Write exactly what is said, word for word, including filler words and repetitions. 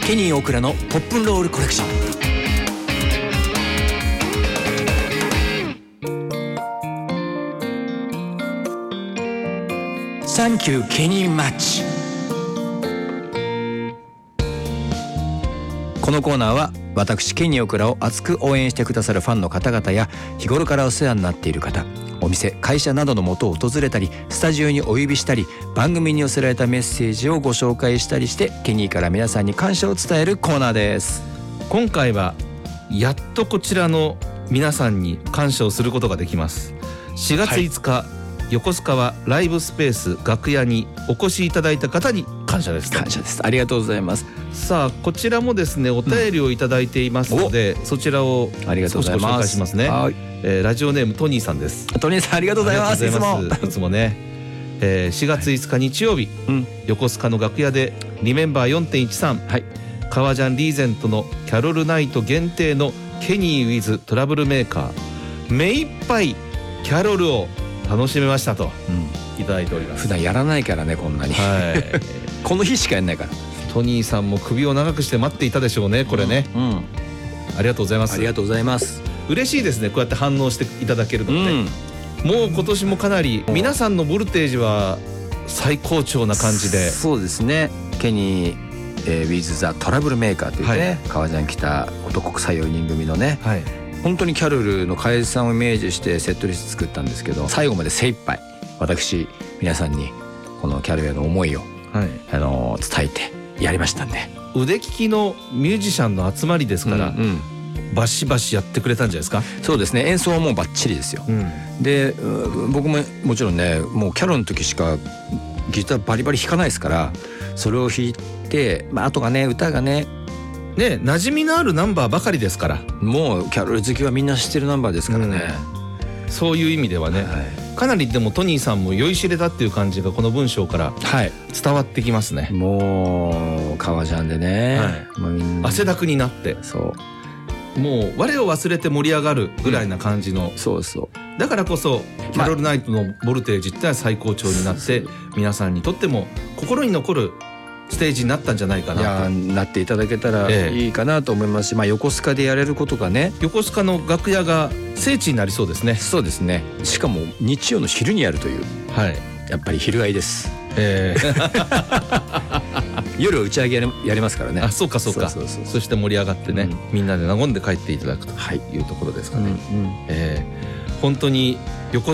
ケニー大倉のポップンロールコレクション。サンキューケニーマッチ。このコーナーは私ケニー大倉を熱く応援してくださるファンの方々や日頃からお世話になっている方、お店会社などの元を訪れたりスタジオにお呼びしたり番組に寄せられたメッセージをご紹介したりしてケニーから皆さんに感謝を伝えるコーナーです。 今回はやっとこちらの皆さんに感謝をすることができます。しがついつか、はい、横須賀はライブスペース楽屋にお越しいただいた方に感謝です。 感謝です。ありがとうございます。 さあこちらもですねお便りをいただいていますので、うん、そちらをありがとうございます。 少しご紹介しますね。 はい、 えー、ラジオネームトニーさんです。 トニーさんありがとうございます。いつもいつもね、えー、しがついつか日曜日、はい、横須賀の楽屋でリメンバー よんてんいちさん、はい、革ジャンリーゼントのキャロルナイト限定のケニー with トラブルメーカー目いっぱいキャロルを楽しめましたと、うん、いただいております。 普段やらないからねこんなに、はい、この日しかやんないから。 トニーさんも首を長くして待っていたでしょうねこれね、うんうん、ありがとうございます。 ありがとうございます。 嬉しいですねこうやって反応していただけるので、ね、うん、もう今年もかなり皆さんのボルテージは最高潮な感じで。 そうですね。ケニー、えー、with the トラブルメーカーというね、はい、革ジャン着た男臭いよにん組のね、はい、本当にキャロルの解散をイメージしてセットリスト作ったんですけど最後まで精一杯私皆さんにこのキャロルへの思いを、はい、あのー、伝えてやりましたんで。 腕利きのミュージシャンの集まりですから、うんうん、バシバシやってくれたんじゃないですか。 そうですね。演奏はもうバッチリですよ、うん、で僕ももちろんねもうキャロルの時しかギターバリバリ弾かないですからそれを弾いて、まあ、あとがね歌がねね馴染みのあるナンバーばかりですからもうキャロル好きはみんな知ってるナンバーですからね、 うん、そういう意味ではね、はい、かなりでもトニーさんも酔いしれたっていう感じがこの文章から伝わってきますね、はい、 もう革ジャンでね、はい、もうみんな汗だくになってそうもう我を忘れて盛り上がるぐらいな感じの、うん、そうそうだからこそキャロルナイトのボルテージってのは最高潮になって皆さんにとっても心に残るステージになったんじゃないかなと。 いやなっていただけたらいいかなと思いますし、ええ、まあ、横須賀でやれることがね横須賀の楽屋が聖地になりそうですね。 そうですね。しかも日曜の昼にやるという、はい、やっぱり昼がいいです、えー、夜は打ち上げやりますからね。 あそうかそうか。 そうそうそうそう。そして盛り上がってね、うん、みんなで和んで帰っていただくというところですかね、うんうん、えー、本当に横